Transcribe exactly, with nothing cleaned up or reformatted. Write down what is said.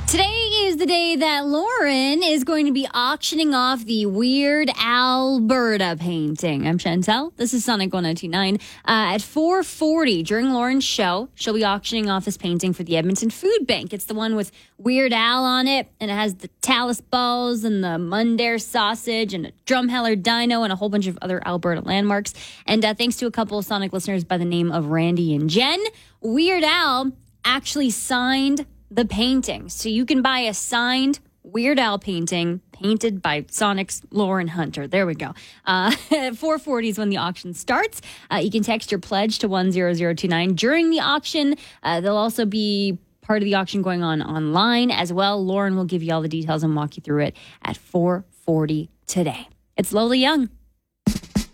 Today is the day that Lauren is going to be auctioning off the Weird Alberta painting. I'm Chantel. This is Sonic one oh two point nine. Uh, at four forty during Lauren's show, she'll be auctioning off this painting for the Edmonton Food Bank. It's the one with Weird Al on it, and it has the Talus balls and the Mundare sausage and a Drumheller dino and a whole bunch of other Alberta landmarks. And uh, thanks to a couple of Sonic listeners by the name of Randy and Jen, Weird Al actually signed the painting. So you can buy a signed Weird Al painting painted by Sonic's Lauren Hunter. There we go. Uh, four forty is when the auction starts. Uh, you can text your pledge to one zero zero two nine. During the auction, uh, there'll also be part of the auction going on online as well. Lauren will give you all the details and walk you through it at four forty today. It's Lola Young.